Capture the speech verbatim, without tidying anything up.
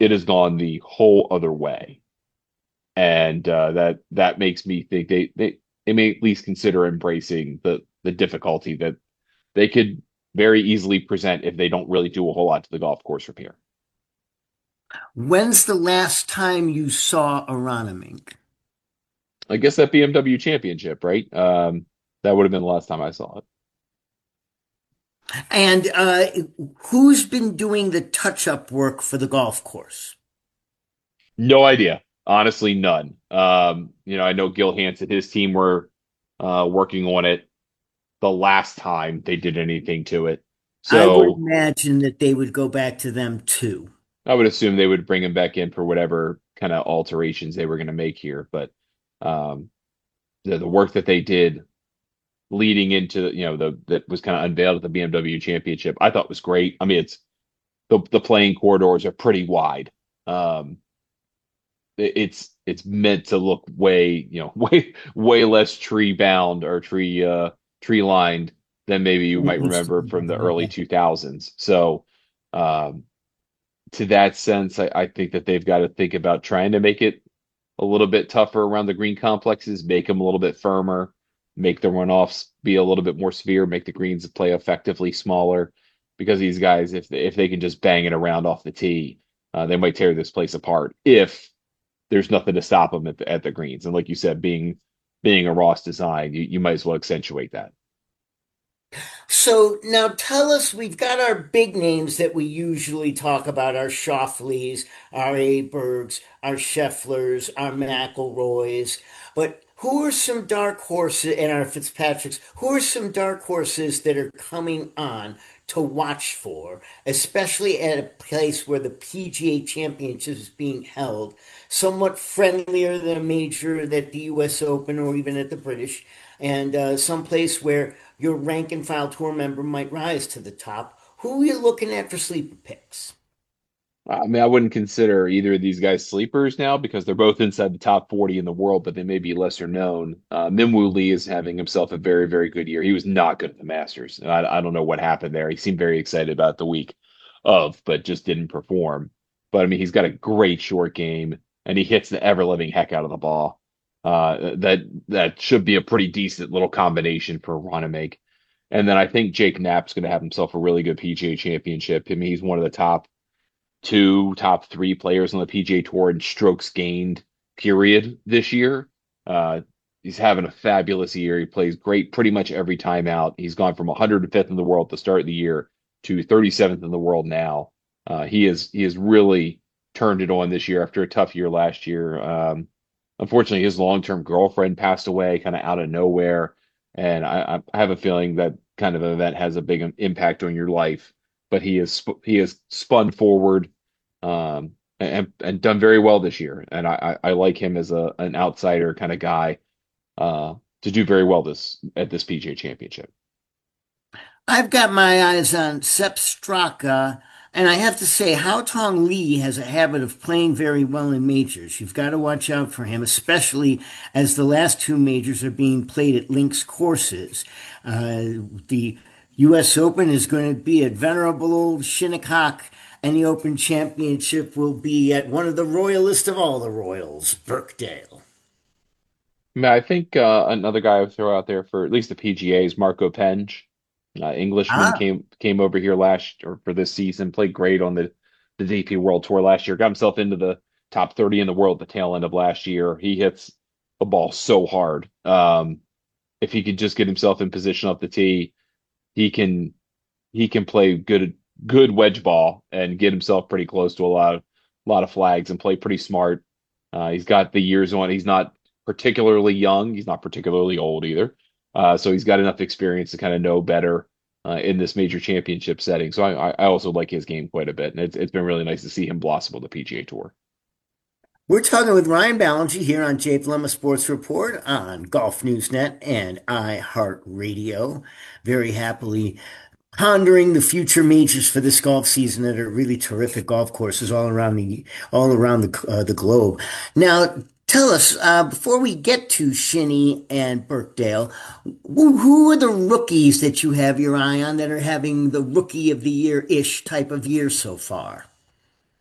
it has gone the whole other way, and uh, that that makes me think they they they may at least consider embracing the the difficulty that they could very easily present if they don't really do a whole lot to the golf course repair. When's the last time you saw a Ronimink? I guess that B M W championship, right? Um, that would have been the last time I saw it. And uh, who's been doing the touch-up work for the golf course? No idea. Honestly, none. Um, you know, I know Gil Hansen, his team were uh, working on it the last time they did anything to it. I would So imagine that they would go back to them too. I would assume they would bring him back in for whatever kind of alterations they were going to make here. But um, the, the work that they did leading into, you know, the that was kind of unveiled at the B M W Championship, I thought was great. I mean, it's the the playing corridors are pretty wide. Um, it- it's it's meant to look way, you know, way way less tree bound or tree uh tree lined than maybe you It might used to remember be, from the early yeah. two thousands. So, um, to that sense, I, I think that they've got to think about trying to make it a little bit tougher around the green complexes, make them a little bit firmer, make the runoffs be a little bit more severe, make the greens play effectively smaller. Because these guys, if they, if they can just bang it around off the tee, uh, they might tear this place apart if there's nothing to stop them at the, at the greens. And like you said, being being a Ross design, you, you might as well accentuate that. So now tell us, we've got our big names that we usually talk about, our Schauffeleys, our Abergs, our Schefflers, our McIlroys, but who are some dark horses, and our Fitzpatricks, who are some dark horses that are coming on to watch for, especially at a place where the P G A Championship is being held, somewhat friendlier than a major that the U S Open or even at the British, and uh, someplace where your rank and file tour member might rise to the top. Who are you looking at for sleeper picks? I mean, I wouldn't consider either of these guys sleepers now because they're both inside the top forty in the world, but they may be lesser known. Uh, Minwoo Lee is having himself a very, very good year. He was not good at the Masters. And I, I don't know what happened there. He seemed very excited about the week of, but just didn't perform. But I mean, he's got a great short game and he hits the ever living heck out of the ball. Uh, that that should be a pretty decent little combination for Ron to make. And then I think Jake Knapp's going to have himself a really good P G A championship. I mean, he's one of the top two, top three players on the P G A Tour in strokes gained, period, this year. Uh, he's having a fabulous year. He plays great pretty much every time out. He's gone from one hundred fifth in the world at the start of the year to thirty-seventh in the world now. Uh, he is he has really turned it on this year after a tough year last year. Um, unfortunately, his long-term girlfriend passed away kind of out of nowhere, and I, I have a feeling that kind of event has a big impact on your life. But he has he has spun forward um, and and done very well this year. And I, I, I like him as a an outsider kind of guy uh, to do very well this at this P G A Championship. I've got my eyes on Sepp Straka, and I have to say, Hao Tong Lee has a habit of playing very well in majors. You've got to watch out for him, especially as the last two majors are being played at links courses. Uh, the U S Open is going to be at venerable old Shinnecock, and the Open Championship will be at one of the royalest of all the royals, Birkdale. I mean, I think uh, another guy I would throw out there for at least the P G A is Marco Penge. Uh, Englishman Ah, came came over here last or for this season, played great on the the D P World Tour last year, got himself into the top thirty in the world at the tail end of last year. He hits the ball so hard. Um, if he could just get himself in position off the tee, he can he can play good good wedge ball and get himself pretty close to a lot of a lot of flags and play pretty smart. Uh, he's got the years on. He's not particularly young. He's not particularly old either. Uh, so he's got enough experience to kind of know better uh, in this major championship setting. So I, I also like his game quite a bit, and it's it's been really nice to see him blossom on the P G A Tour. we're talking with Ryan Ballinger here on Jay Lemma Sports Report on Golf News Net and iHeartRadio. Very happily pondering the future majors for this golf season that are really terrific golf courses all around the all around the uh, the globe. Now, tell us uh, before we get to Shinny and Birkdale, who, who are the rookies that you have your eye on that are having the rookie of the year ish type of year so far?